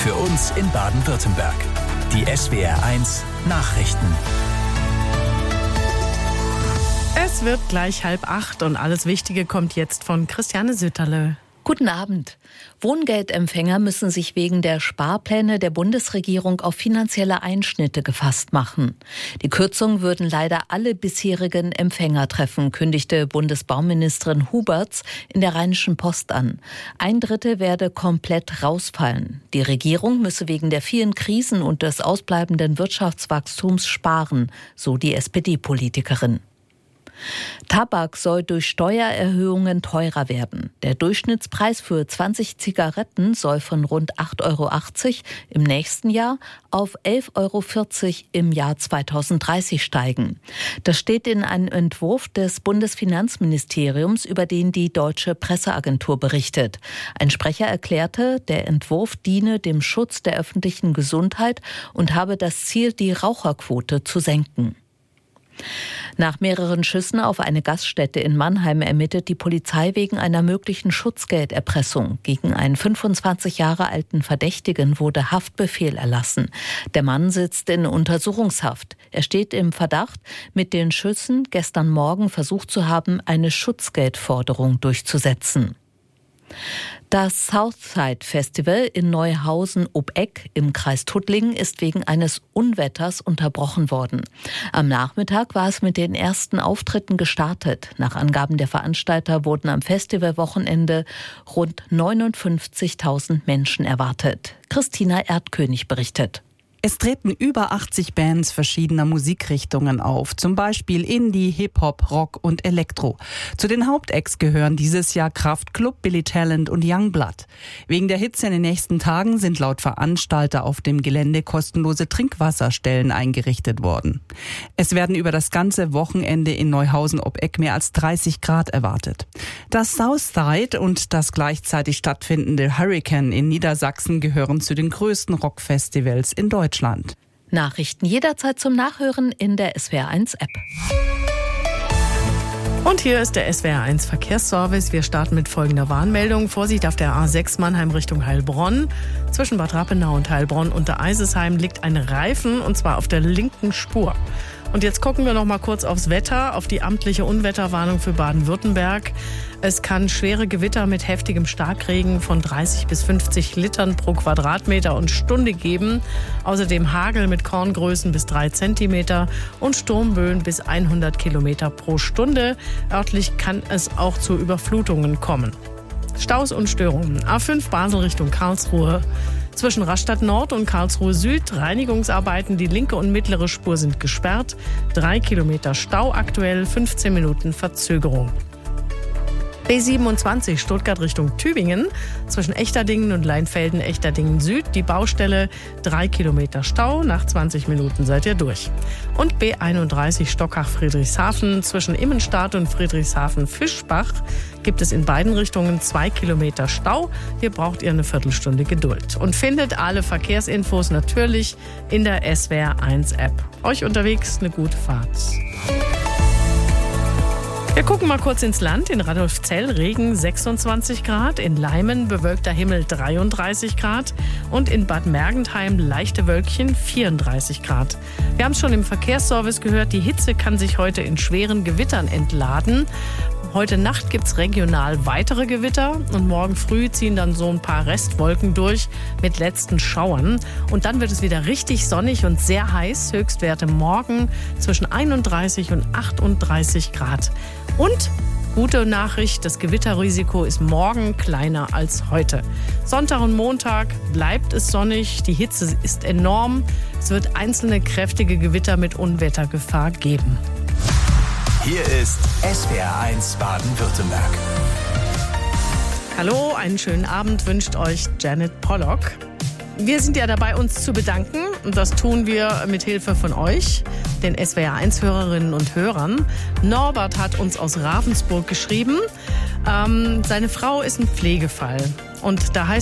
Für uns in Baden-Württemberg. Die SWR1 Nachrichten. Es wird gleich 7:30 und alles Wichtige kommt jetzt von Christiane Sütterle. Guten Abend. Wohngeldempfänger müssen sich wegen der Sparpläne der Bundesregierung auf finanzielle Einschnitte gefasst machen. Die Kürzungen würden leider alle bisherigen Empfänger treffen, kündigte Bundesbauministerin Huberts in der Rheinischen Post an. 1/3 werde komplett rausfallen. Die Regierung müsse wegen der vielen Krisen und des ausbleibenden Wirtschaftswachstums sparen, so die SPD-Politikerin. Tabak soll durch Steuererhöhungen teurer werden. Der Durchschnittspreis für 20 Zigaretten soll von rund 8,80 € im nächsten Jahr auf 11,40 € im Jahr 2030 steigen. Das steht in einem Entwurf des Bundesfinanzministeriums, über den die Deutsche Presseagentur berichtet. Ein Sprecher erklärte, der Entwurf diene dem Schutz der öffentlichen Gesundheit und habe das Ziel, die Raucherquote zu senken. Nach mehreren Schüssen auf eine Gaststätte in Mannheim ermittelt die Polizei wegen einer möglichen Schutzgelderpressung. Gegen einen 25 Jahre alten Verdächtigen wurde Haftbefehl erlassen. Der Mann sitzt in Untersuchungshaft. Er steht im Verdacht, mit den Schüssen gestern Morgen versucht zu haben, eine Schutzgeldforderung durchzusetzen. Das Southside Festival in Neuhausen ob Eck im Kreis Tuttlingen ist wegen eines Unwetters unterbrochen worden. Am Nachmittag war es mit den ersten Auftritten gestartet. Nach Angaben der Veranstalter wurden am Festivalwochenende rund 59.000 Menschen erwartet. Christina Erdkönig berichtet. Es treten über 80 Bands verschiedener Musikrichtungen auf, zum Beispiel Indie, Hip-Hop, Rock und Elektro. Zu den Hauptacts gehören dieses Jahr Kraftklub, Billy Talent und Youngblood. Wegen der Hitze in den nächsten Tagen sind laut Veranstalter auf dem Gelände kostenlose Trinkwasserstellen eingerichtet worden. Es werden über das ganze Wochenende in Neuhausen ob Eck mehr als 30 Grad erwartet. Das Southside und das gleichzeitig stattfindende Hurricane in Niedersachsen gehören zu den größten Rockfestivals in Deutschland. Nachrichten jederzeit zum Nachhören in der SWR1-App. Und hier ist der SWR1 Verkehrsservice. Wir starten mit folgender Warnmeldung. Vorsicht auf der A6 Mannheim Richtung Heilbronn. Zwischen Bad Rappenau und Heilbronn unter Eisesheim liegt ein Reifen, und zwar auf der linken Spur. Und jetzt gucken wir noch mal kurz aufs Wetter, auf die amtliche Unwetterwarnung für Baden-Württemberg. Es kann schwere Gewitter mit heftigem Starkregen von 30 bis 50 Litern pro Quadratmeter und Stunde geben. Außerdem Hagel mit Korngrößen bis 3 Zentimeter und Sturmböen bis 100 Kilometer pro Stunde. Örtlich kann es auch zu Überflutungen kommen. Staus und Störungen. A5 Basel Richtung Karlsruhe. Zwischen Rastatt Nord und Karlsruhe Süd Reinigungsarbeiten. Die linke und mittlere Spur sind gesperrt. 3 Kilometer Stau aktuell, 15 Minuten Verzögerung. B27 Stuttgart Richtung Tübingen. Zwischen Echterdingen und Leinfelden-Echterdingen Süd. Die Baustelle, 3 Kilometer Stau. Nach 20 Minuten seid ihr durch. Und B31 Stockach-Friedrichshafen. Zwischen Immenstadt und Friedrichshafen-Fischbach gibt es in beiden Richtungen 2 Kilometer Stau. Hier braucht ihr eine Viertelstunde Geduld. Und findet alle Verkehrsinfos natürlich in der SWR1-App. Euch unterwegs eine gute Fahrt. Wir gucken mal kurz ins Land. In Radolfzell Regen 26 Grad, in Leimen bewölkter Himmel 33 Grad und in Bad Mergentheim leichte Wölkchen 34 Grad. Wir haben es schon im Verkehrsservice gehört, die Hitze kann sich heute in schweren Gewittern entladen. Heute Nacht gibt es regional weitere Gewitter und morgen früh ziehen dann so ein paar Restwolken durch mit letzten Schauern. Und dann wird es wieder richtig sonnig und sehr heiß. Höchstwerte morgen zwischen 31 und 38 Grad. Und gute Nachricht, das Gewitterrisiko ist morgen kleiner als heute. Sonntag und Montag bleibt es sonnig, die Hitze ist enorm. Es wird einzelne kräftige Gewitter mit Unwettergefahr geben. Hier ist SWR1 Baden-Württemberg. Hallo, einen schönen Abend wünscht euch Janet Pollock. Wir sind ja dabei, uns zu bedanken, und das tun wir mit Hilfe von euch, den SWR1-Hörerinnen und Hörern. Norbert hat uns aus Ravensburg geschrieben, seine Frau ist ein Pflegefall und da heißt